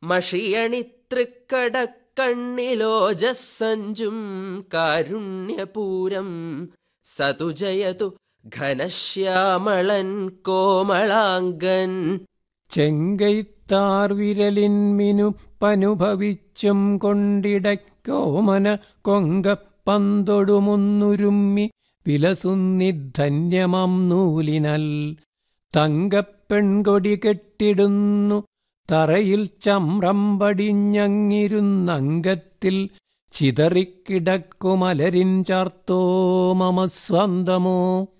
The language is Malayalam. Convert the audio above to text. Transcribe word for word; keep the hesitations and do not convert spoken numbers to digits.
മഷിയണിത്തൃക്കടക്കണ്ണിലോജസ്സഞ്ചും കാരുണ്യപൂരം സതു ജയതു ഘനശ്യാമളൻ കോമളാംഗൻ. ചെങ്കൈത്താർ വിരലിന്മിനു പനുഭവിച്ചും കൊണ്ടിടയ്ക്കോമന കൊങ്കപ്പന്തൊടുമുന്നുരുമ്മി വിലസുന്നിധന്യമം നൂലിനൽ. തങ്കപ്പെൺകൊടി കെട്ടിടുന്നു തറയിൽ ചമ്രം പടിഞ്ഞങ്ങിരുന്നങ്കത്തിൽ ചിതറിക്കിടക്കുമലരിൻ ചാർത്തോ മമ സ്വന്തമോ.